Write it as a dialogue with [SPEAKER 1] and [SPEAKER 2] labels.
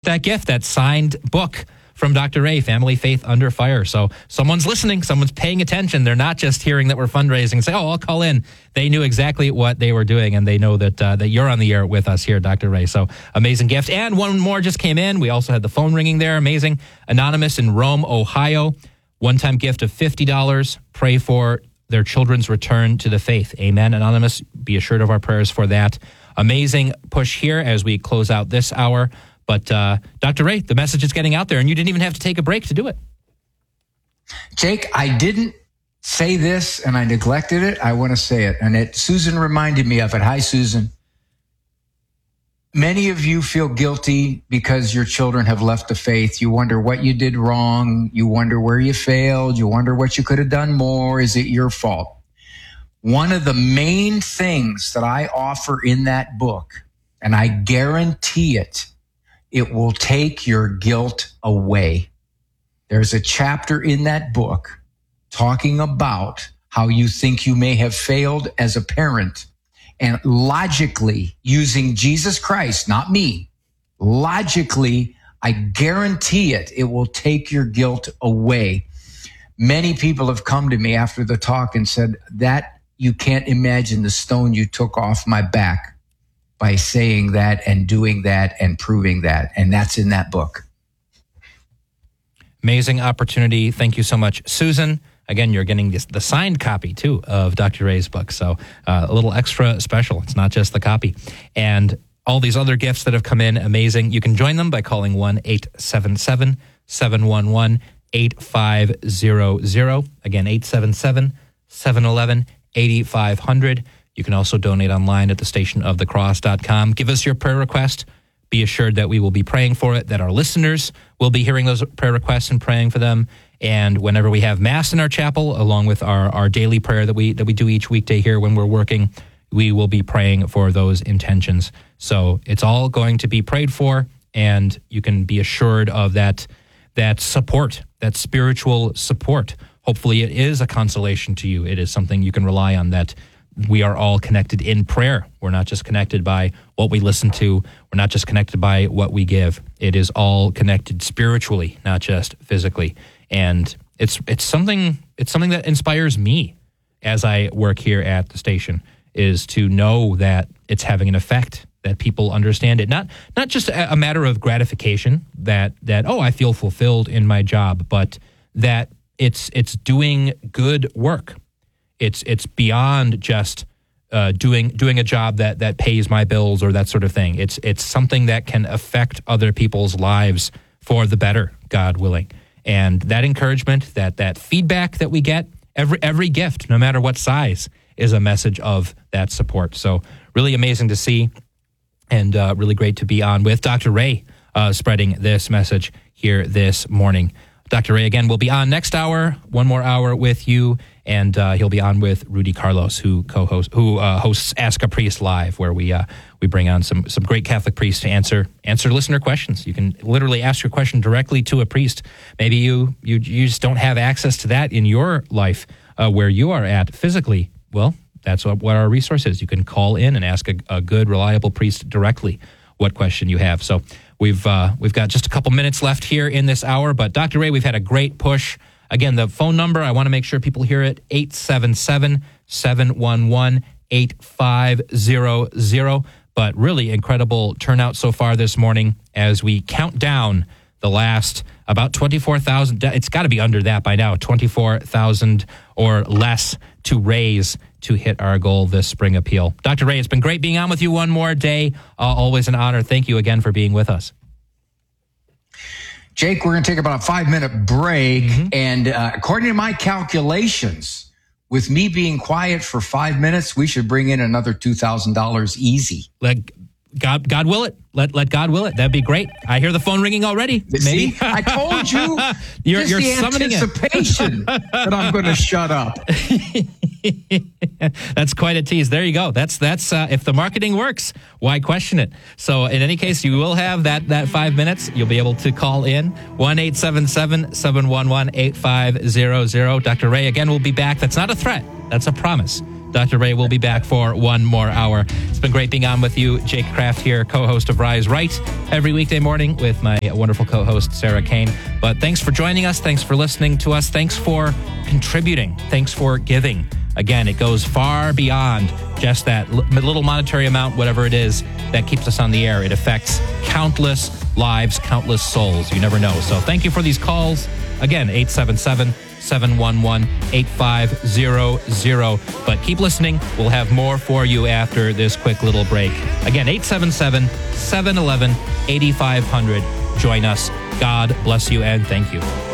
[SPEAKER 1] that gift, that signed book from Dr. Ray, Family Faith Under Fire. So someone's listening, someone's paying attention. They're not just hearing that we're fundraising and say, oh, I'll call in. They knew exactly what they were doing, and they know that that you're on the air with us here, Dr. Ray. So amazing gift. And one more just came in. We also had the phone ringing there. Amazing. Anonymous in Rome, Ohio. One-time gift of $50. Pray for their children's return to the faith. Amen. Anonymous, be assured of our prayers for that. Amazing push here as we close out this hour. But Dr. Ray, the message is getting out there, and you didn't even have to take a break to do it.
[SPEAKER 2] Jake, I didn't say this, and I neglected it. I want to say it. And Susan reminded me of it. Hi, Susan. Many of you feel guilty because your children have left the faith. You wonder what you did wrong. You wonder where you failed. You wonder what you could have done more. Is it your fault? One of the main things that I offer in that book, and I guarantee it will take your guilt away. There's a chapter in that book talking about how you think you may have failed as a parent, and logically, using Jesus Christ, not me, logically, I guarantee it will take your guilt away. Many people have come to me after the talk and said that you can't imagine the stone you took off my back by saying that and doing that and proving that. And that's in that book.
[SPEAKER 1] Amazing opportunity. Thank you so much, Susan. Again, you're getting the signed copy, too, of Dr. Ray's book. So a little extra special. It's not just the copy. And all these other gifts that have come in, amazing. You can join them by calling 1-877-711-8500. Again, 877-711-8500. You can also donate online at thestationofthecross.com. Give us your prayer request. Be assured that we will be praying for it, that our listeners will be hearing those prayer requests and praying for them. And whenever we have Mass in our chapel, along with our daily prayer that we do each weekday here when we're working, we will be praying for those intentions. So it's all going to be prayed for, and you can be assured of that support, that spiritual support. Hopefully it is a consolation to you. It is something you can rely on, that we are all connected in prayer. We're not just connected by what we listen to. We're not just connected by what we give. It is all connected spiritually, not just physically. And it's something that inspires me as I work here at the station, is to know that it's having an effect, that people understand it. Not just a matter of gratification, that I feel fulfilled in my job, but that it's doing good work. It's beyond just doing a job that pays my bills or that sort of thing. It's something that can affect other people's lives for the better, God willing. And that encouragement, that feedback that we get, every gift, no matter what size, is a message of that support. So really amazing to see, and really great to be on with Dr. Ray, spreading this message here this morning. Dr. Ray, again, will be on next hour, one more hour with you, and he'll be on with Rudy Carlos, who hosts Ask a Priest Live, where we bring on some great Catholic priests to answer listener questions. You can literally ask your question directly to a priest. Maybe you just don't have access to that in your life where you are at physically. Well, that's what our resource is. You can call in and ask a good, reliable priest directly what question you have. So we've got just a couple minutes left here in this hour, but Dr. Ray, we've had a great push. Again, the phone number, I want to make sure people hear it, 877-711-8500. But really incredible turnout so far this morning as we count down the last about 24,000. It's got to be under that by now, 24,000 or less to raise to hit our goal this spring appeal. Dr. Ray, it's been great being on with you one more day. Always an honor. Thank you again for being with us.
[SPEAKER 2] Jake, we're going to take about a 5-minute break. Mm-hmm. And according to my calculations, with me being quiet for 5 minutes, we should bring in another $2,000 easy.
[SPEAKER 1] God will it. Let God will it. That'd be great. I hear the phone ringing already.
[SPEAKER 2] See, I told you.
[SPEAKER 1] you're
[SPEAKER 2] the
[SPEAKER 1] summoning
[SPEAKER 2] anticipation that I'm going to shut up.
[SPEAKER 1] That's quite a tease. There you go. That's if the marketing works, why question it? So in any case, you will have that 5 minutes. You'll be able to call in 1-877-711-8500. Dr. Ray again will be back. That's not a threat. That's a promise Dr. Ray will be back for one more hour. It's been great being on with you. Jake Kraft here, co-host of Rise Right, every weekday morning with my wonderful co-host, Sarah Kane. But thanks for joining us. Thanks for listening to us. Thanks for contributing. Thanks for giving. Again, it goes far beyond just that little monetary amount, whatever it is, that keeps us on the air. It affects countless lives, countless souls. You never know. So thank you for these calls. Again, 877-711-8500. But keep listening. We'll have more for you after this quick little break. Again, 877-711-8500. Join us. God bless you and thank you.